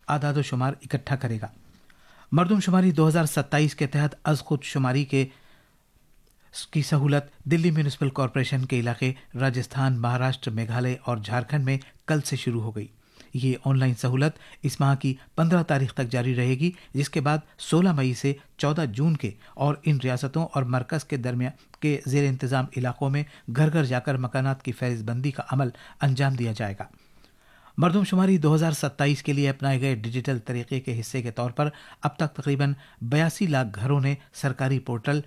आदाद व शुमार इकट्ठा करेगा। मरदमशुमारी 2027 के तहत अज खुद शुमारी की सहूलत दिल्ली म्यूनिसिपल कॉरपोरेशन के इलाके राजस्थान, महाराष्ट्र, मेघालय और झारखंड में कल से शुरू हो गई। ये ऑनलाइन सहूलत इस माह की 15 तारीख तक जारी रहेगी, जिसके बाद 16 मई से 14 जून के और इन रियासतों और मरकज के दरमियान के जेर इंतजाम इलाकों में घर घर जाकर मकानात की फहरिस्तबंदी का अमल अंजाम दिया जाएगा। मरदमशुमारी 2027 के लिए अपनाए गए डिजिटल तरीके के हिस्से के तौर पर अब तक तकरीबन 82 लाख घरों ने सरकारी पोर्टल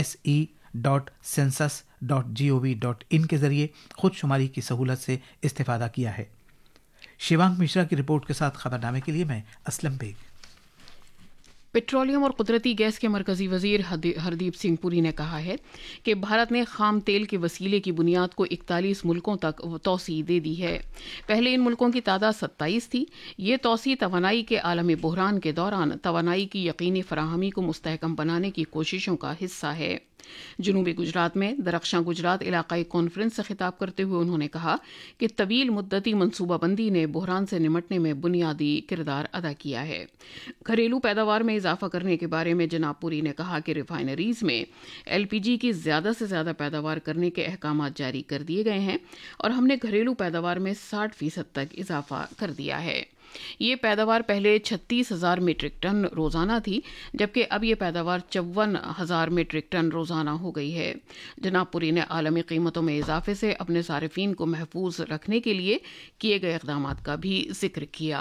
se.census.gov.in के जरिए खुद शुमारी की सहूलत से इस्तेफादा किया है। शिवांग मिश्रा की रिपोर्ट के साथ खबरनामे के लिए मैं असलम बेग। पेट्रोलियम और कुदरती गैस के मरकजी वजीर हरदीप सिंह पुरी ने कहा है कि भारत ने खाम तेल के वसीले की बुनियाद को 41 मुल्कों तक तोसी दे दी है। पहले इन मुल्कों की तादाद 27 थी। ये तोसी तवानाई के आलमी बहरान के दौरान तवानाई की यकीनी फराहमी को मुस्तहकम बनाने की कोशिशों का हिस्सा है। जनूबी गुजरात में दरख्शां गुजरात इलाकाई कॉन्फ्रेंस से खिताब करते हुए उन्होंने कहा कि तवील मुद्दती मनसूबाबंदी ने बहरान से निमटने में बुनियादी किरदार अदा किया है। घरेलू पैदावार में इजाफा करने के बारे में जनाब पुरी ने कहा कि रिफाइनरीज में LPG की ज्यादा से ज्यादा पैदावार करने के अहकाम जारी कर दिए गए हैं और हमने घरेलू पैदावार में 60% तक इजाफा कर दिया है। ये पैदावार पहले 36,000 मीट्रिक टन रोजाना थी, जबकि अब ये पैदावार 54,000 मीट्रिक टन रोजाना हो गई है। जनाब पुरी ने आलमी कीमतों में इजाफे से अपने सारिफीन को महफूज रखने के लिए किए गए इक़दाम का भी जिक्र किया।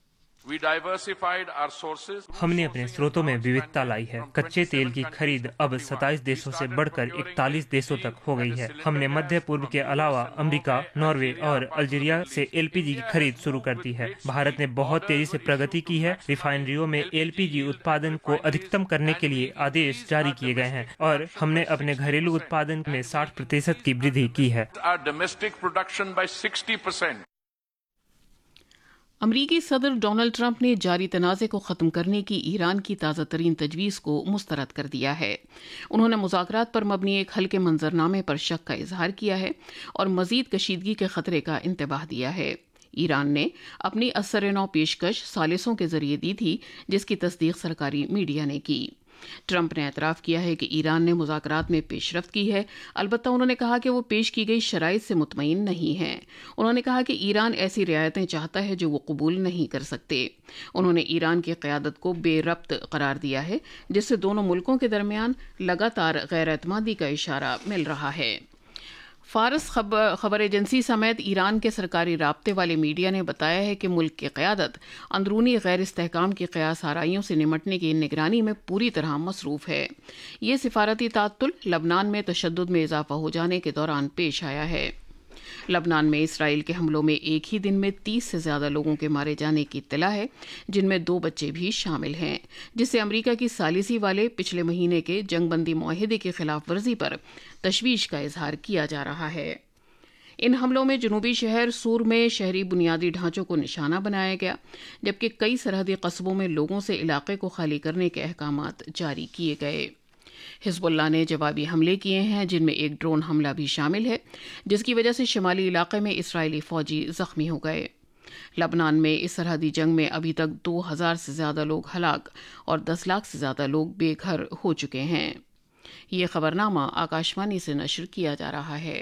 हमने अपने स्रोतों में विविधता लाई है। कच्चे तेल की खरीद अब 27 देशों से बढ़कर 41 देशों तक हो गई है। हमने मध्य पूर्व के अलावा अमेरिका, नॉर्वे और अल्जीरिया से LPG की खरीद शुरू कर दी है। भारत ने बहुत तेजी से प्रगति की है। रिफाइनरियों में LPG उत्पादन को अधिकतम करने के लिए आदेश जारी किए गए हैं और हमने अपने घरेलू उत्पादन में 60% की वृद्धि की है। अमरीकी सदर डोनाल्ड ट्रंप ने जारी तनाज़े को ख़त्म करने की ईरान की ताज़ा तरीन तजवीज़ को मुस्तरद कर दिया है। उन्होंने मुज़ाकरात पर मबनी एक हल्के मंजरनामे पर शक का इजहार किया है और मज़ीद कशीदगी के ख़तरे का इंतबाह दिया है। ईरान ने अपनी असर-ए-नौ पेशकश सालिसों के जरिए दी थी, जिसकी तस्दीक सरकारी मीडिया ने की। ट्रंप ने एतराफ़ किया है कि ईरान ने मुज़ाकरात में पेशरफ्त की है, अलबत्ता उन्होंने कहा कि वो पेश की गई शराइत से मुतमईन नहीं है। उन्होंने कहा कि ईरान ऐसी रियायतें चाहता है जो वो कबूल नहीं कर सकते। उन्होंने ईरान की क़यादत को बेरब्त करार दिया है, जिससे दोनों मुल्कों के दरमियान लगातार गैर-एतमादी का इशारा मिल रहा है। फारस खबर एजेंसी समेत ईरान के सरकारी राब्ते वाले मीडिया ने बताया है कि मुल्क की क़यादत अंदरूनी गैर इस्तेहकाम की क़यास आराइयों से निमटने की निगरानी में पूरी तरह मसरूफ़ है। ये सिफारती तात्तुल लबनान में तशद्दुद में इजाफा हो जाने के दौरान पेश आया है। लबनान में इसराइल के हमलों में एक ही दिन में 30 से ज्यादा लोगों के मारे जाने की इत्तला है, जिनमें 2 बच्चे भी शामिल हैं, जिससे अमेरिका की सालिसी वाले पिछले महीने के जंगबंदी मुआहिदे की खिलाफ वर्जी पर तशवीश का इजहार किया जा रहा है। इन हमलों में जनूबी शहर सूर में शहरी बुनियादी ढांचों को निशाना बनाया गया, जबकि कई सरहदी कस्बों में लोगों से इलाके को खाली करने के अहकामात जारी किए गए। हिजबुल्लाह ने जवाबी हमले किए हैं, जिनमें एक ड्रोन हमला भी शामिल है, जिसकी वजह से शिमाली इलाके में इसराइली फौजी जख्मी हो गए। लबनान में इस सरहदी जंग में अभी तक 2000 से ज्यादा लोग हलाक और 10 लाख से ज्यादा लोग बेघर हो चुके हैं। ये खबरनामा आकाशवाणी से नशर किया जा रहा है।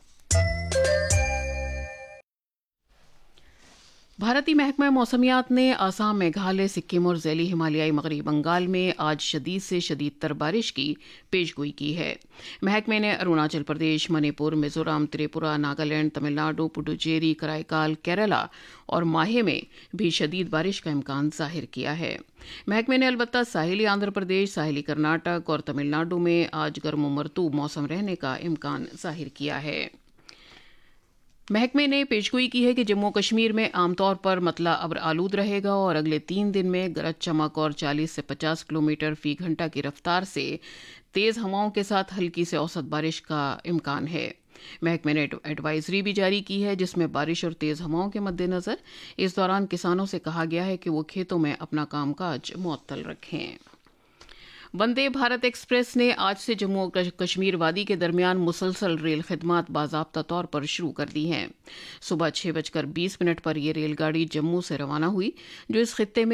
भारतीय महकमा मौसमियात ने आसाम, मेघालय, सिक्किम और ज़ैली हिमालयाई मगरबी बंगाल में आज शदीद से शदीद तर बारिश की पेशगोई की है। महकमे ने अरुणाचल प्रदेश, मणिपुर, मिजोरम, त्रिपुरा, नागालैंड, तमिलनाडु, पुडुचेरी, कराईकाल, केरला और माहे में भी शदीद बारिश का इम्कान जाहिर किया है। महकमे ने अलबत्ता साहिली आंध्र प्रदेश, साहिली कर्नाटक और तमिलनाडु में आज गर्म मरतूब मौसम रहने का इम्कान जाहिर किया है। महकमे ने पेशगोई की है कि जम्मू कश्मीर में आमतौर पर मतला अब्र आलूद रहेगा और अगले 3 दिन में गरज चमक और 40 से 50 किलोमीटर फी घंटा की रफ्तार से तेज हवाओं के साथ हल्की से औसत बारिश का इम्कान है। महकमे ने एडवाइजरी भी जारी की है, जिसमें बारिश और तेज हवाओं के मद्देनजर इस दौरान किसानों से कहा गया है कि वो खेतों में अपना कामकाज मुअत्तल रखें। वंदे भारत एक्सप्रेस ने आज से जम्मू कश्मीर वादी के दरमियान मुसलसल रेल खिदमात बाज़ाब्ता तौर पर शुरू कर दी हैं। सुबह 6:20 पर यह रेलगाड़ी जम्मू से रवाना हुई, जो इस खित्ते में